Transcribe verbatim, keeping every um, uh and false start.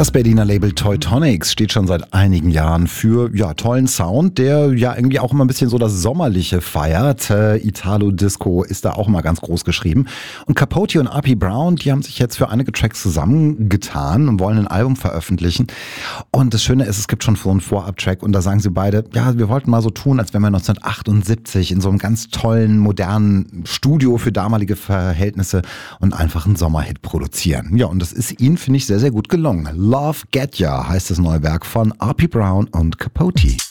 Das Berliner Label Teutonics steht schon seit einigen Jahren für ja, tollen Sound, der ja irgendwie auch immer ein bisschen so das Sommerliche feiert. Äh, Italo-Disco ist da auch mal ganz groß geschrieben. Und Capote und R P Brown, die haben sich jetzt für einige Tracks zusammengetan und wollen ein Album veröffentlichen. Und das Schöne ist, es gibt schon so einen Vorab-Track und da sagen sie beide, ja, wir wollten mal so tun, als wenn wir neunzehnhundertachtundsiebzig in so einem ganz tollen, modernen Studio für damalige Verhältnisse und einfach einen Sommerhit produzieren. Ja, und das ist ihnen, finde ich, sehr, sehr gut gelungen. Love Get Ya heißt das neue Werk von R P Brown und Capote.